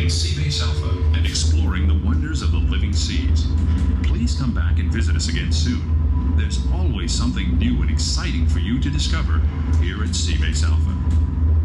Join Seabase Alpha and exploring the wonders of the living seas. Please come back and visit us again soon. There's always something new and exciting for you to discover here at Seabase Alpha.